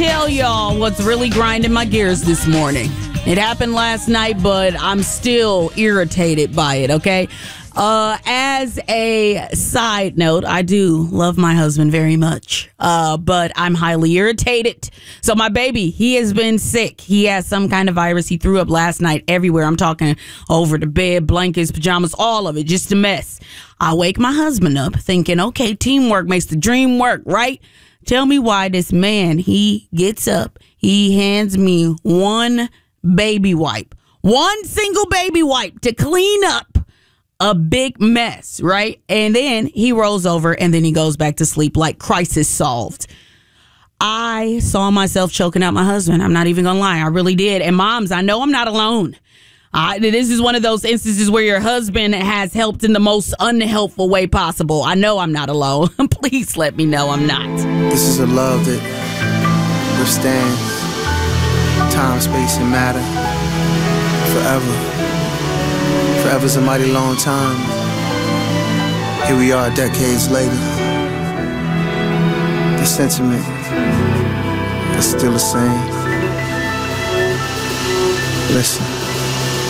tell y'all what's really grinding my gears this morning. It happened last night, but I'm still irritated by it, okay? As a side note, I do love my husband very much, but I'm highly irritated. So my baby, he has been sick. He has some kind of virus. He threw up last night everywhere. I'm talking over the bed, blankets, pajamas, all of it, just a mess. I wake my husband up thinking, okay, teamwork makes the dream work, right? Tell me why this man, he gets up, he hands me one baby wipe, one single baby wipe to clean up a big mess, right? And then he rolls over and then he goes back to sleep like crisis solved. I saw myself choking out my husband. I'm not even gonna lie. I really did. And moms, I know I'm not alone. This is one of those instances where your husband has helped in the most unhelpful way possible. I know I'm not alone. Please let me know I'm not. This is a love that withstands time, space, and matter forever. Forever's a mighty long time. Here we are decades later. The sentiment is still the same. Listen.